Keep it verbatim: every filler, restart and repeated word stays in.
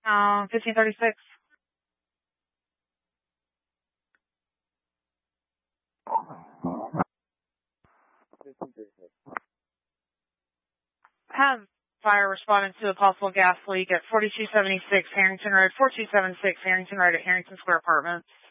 Um, fifteen thirty-six. Have fire responding to a possible gas leak at forty-two seventy-six Harrington Road, four two seven six Harrington Road at Harrington Square Apartments.